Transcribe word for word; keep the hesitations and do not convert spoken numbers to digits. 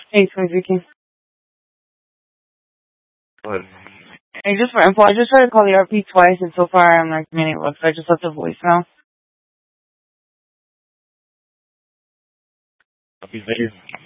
Hey, Twin speaking. But Hey, just for info, I just tried to call the R P twice, and so far I'm like many looks. I just left a voicemail. I'll be there.